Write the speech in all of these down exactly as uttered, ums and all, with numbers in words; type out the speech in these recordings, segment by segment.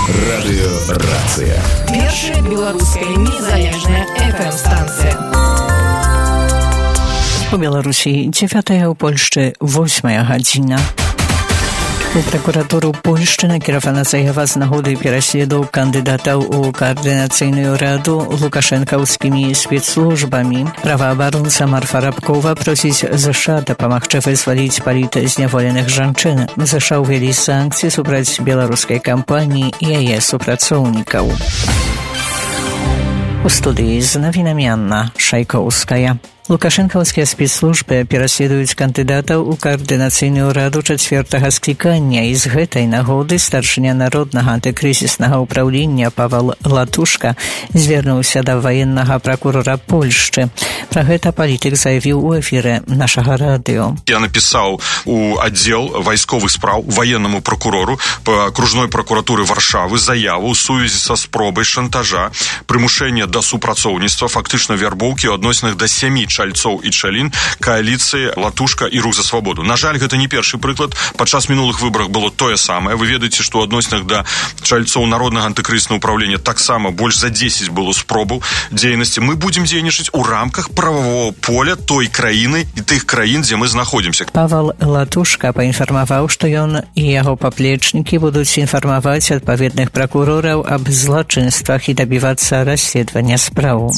Радыёрацыя. Першая беларуская незалежная эф эм-станцыя. У Беларусі дзевятая, у Польшчы восьмая гадзіна. У пракуратуру Польшчы накіравана заява з нагоды пераследу кандыдатаў у каардынацыйную раду лукашэнкаўскімі спецслужбамі. Праваабаронца Марфа Рабкова просіць ЗША дапамагчы вызваліць палітзняволеных жанчын. ЗША ўвялі санкцыі супраць беларускай кампаніі і яе супрацоўнікаў. У студыі з навінамі Анна Шайкоўская. Лукашэнкаўскія спецслужбы пераследуюць кандыдатаў у каардынацыйную раду чацвёртага склікання, і з гэтай нагоды старшыня народнага антыкрызіснага ўпраўлення Павел Латушка звярнуўся да ваеннага пракурора Польшчы. Пра гэта палітык заявіў у эфіры нашага радыё. Я напісаў у аддзел вайсковых спраў ваеннаму пракурору па акружной пракуратуры Варшавы заяву ў сувязі са спробай шантажа, прымушэння да супрацоўніцтва, фактычна вярбоўкі ў адносінах да сямі чальцоў і чалін кааліцыі Латушка і Рух за свабоду. На жаль, гэта не першы прыклад. Падчас мінулых выбарах было тое самае. Вы ведаеце, што ў адносінах да чальцоў народнага антыкрызіснага ўпраўлення таксама больш за дзесяць было спробаў дзейнасці. Мы будзем дзейнічаць у рамках прававого поля той краіны і тых краін, дзе мы знаходзімся. Павел Латушка паінфармаваў, што ён і яго паплечнікі будуць інфармаваць адпаведных пракурораў аб злачынствах і дабівацца расследавання спраў.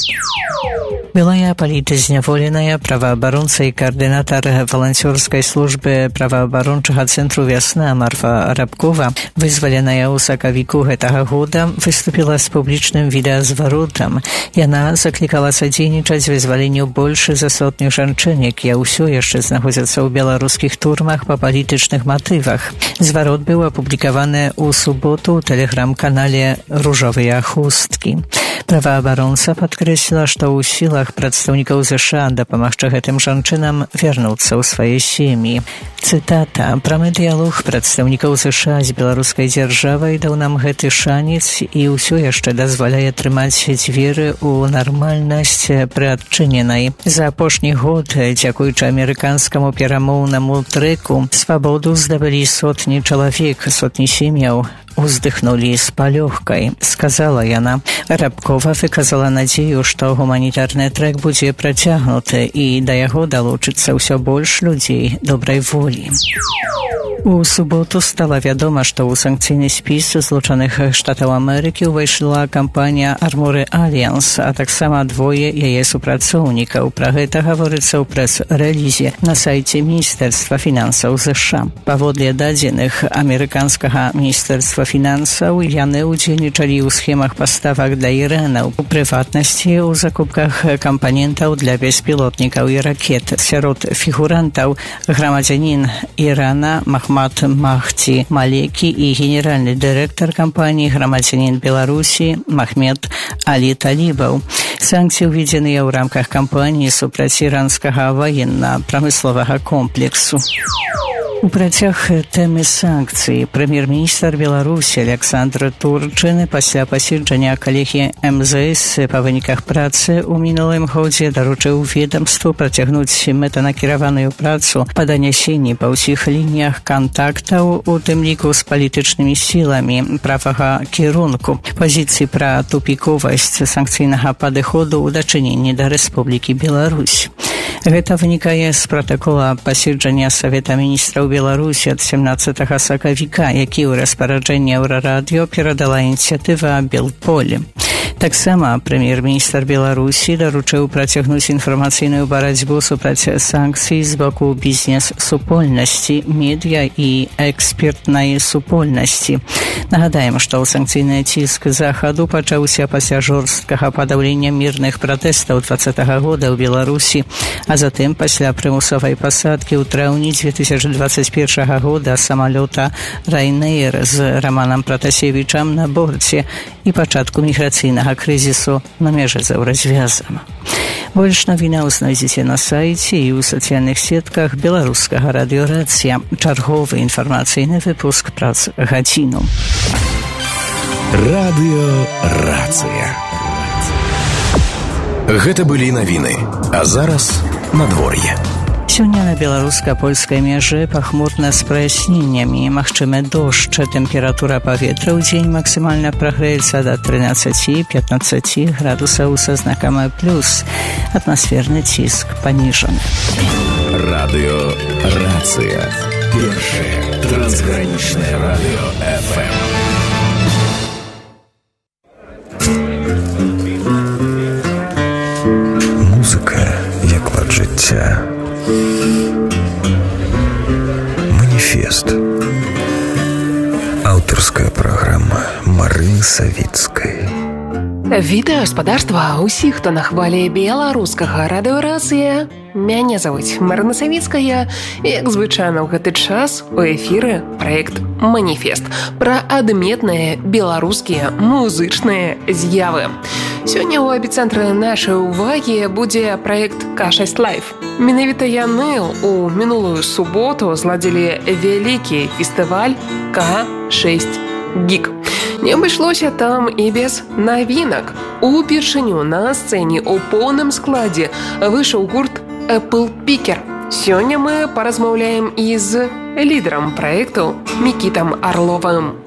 Былая палітзняволеная праваабаронца і каардынатар валанцёрскай службы праваабарончага цэнтру «Вясна» Марфа Рабкова, вызваленая ў сакавіку гэтага года, выступіла з публічным відэазваротам. Яна заклікала садзейнічаць вызваленню больш за сотню жанчын, якія ўсё яшчэ знаходзяцца ў беларускіх турмах па палітычных матывах. Зварот быў апублікаваны ў суботу ў тэлеграм-канале «Ружовыя хусткі». Праваабаронца падкрэсліла, што ў сілах прадстаўнікаў ЗША дапамагчы гэтым жанчынам вярнуцца ў свае сем'і. Цытата. «Прамы дыялог прадстаўнікаў ЗША з беларускай дзяржавай даў нам гэты шанец і ўсё яшчэ дазваляе трымаць дзверы ў нармальнасць прыадчыненай. За апошні год, дзякуючы амерыканскаму перамоўнаму трэку, свабоду здабылі сотні чалавек, сотні сем'яў уздыхнулі з палёгкай», сказала яна. Рабкова выказала надзею, што гуманітарны трэк будзе працягнуты і да яго далучыцца ўсё больш людзей добрай волі. У суботу стала вядома, што ў санкцыйны спіс Злучаных Штатаў Амерыкі ўвайшла кампанія «Арморы Альянс», а таксама двое яе супрацоўнікаў. Пра гэта гаворыцца ў прэс-рэлізе на сайце Міністэрства фінансаў ЗША. Паводле дадзеных амерыканскага міністэрства фінансаў, яны ўдзельнічалі ў схемах паставак для Ірану, у прыватнасці ў закупках кампанентаў для беспілотнікаў і ракет. Сярод фігурантаў грамадзянін Ірана Махмад Махці Малекі і генеральны дырэктар кампаніі грамадзянін Беларусі Махмед Алі Талібаў. Санкцыі ўведзеныя ў рамках кампаніі супраць іранскага ваенна-прамысловага комплексу. У працяг тэмы санкцый прэм'ер-міністр Беларусі Александр Турчын пасля паседжання калегіі эм зэ эс па выніках працы ў мінулым годзе даручыў ведамству працягнуць мэтанакіраваную працу па данясенні па ўсіх лініях кантактаў, у тым ліку з палітычнымі сіламі правага кірунку, пазіцыі пра тупіковасць санкцыйнага падыходу ў дачыненні да Рэспублікі Беларусь. Гэта вынікае з пратакола паседжання Савета міністраў Беларусі ад семнаццатага сакавіка, які ў распараджэнне Еўрарадыё перадала ініцыятыва «Белполе». Таксама прэм'ер-міністр Беларусі даручыў працягнуць інфармацыйную барацьбу супраць санкцый з боку бізнес-супольнасці, медыа і экспертнай супольнасці. Нагадаем, што санкцыйны ціск захаду пачаўся пасля жорсткага падаўлення мірных пратэстаў дваццатага года ў Беларусі, а затым пасля прымусовай пасадкі ў траўні дзве тысячы дваццаць першага года самалёта «Райнэйр» з Раманам Пратасевічам на борце і пачатку міграцыйнага крызісу на межы з еўразвязам. Больш навінаў знойдзеце на сайце і ў сацыяльных сетках беларускага радыёрацыя. Чарговы інфармацыйны выпуск праз гадзіну. Радыёрацыя. Гэта былі навіны, а зараз надвор'е. Сёння на беларуска-польскай мяжы пахмурна з праясненнямі, магчымы дождж. Тэмпература паветра ў дзень максімальна прагрэецца да трынаццаці-пятнаццаці градусаў са знакам плюс. Атмасферны ціск паніжаны. Радыё Рацыя. Першае трансгранічнае радыё эф эм. Музыка як лад жыцця. Маніфест. Аўтарская праграма Марыны Савіцкай. Вітаю спадарства ўсіх, хто на хвалі беларускага радыё Рацыя. Мяне завуць Марына Савіцкая. Як звычайна ў гэты час у эфіры праект «Маніфест» пра адметныя беларускія музычныя з'явы. Сёння ў эпіцэнтры нашай увагі будзе праект ка шэсць лайф. Менавіта яны ў мінулую суботу зладзілі вялікі фестываль ка шэсць гік. Не абышлося там і без навінак. Упершыню на сцэне ў поўным складзе выйшаў гурт Apple Picker. Сёння мы паразмаўляем і з лідарам праекту Мікітам Арловым.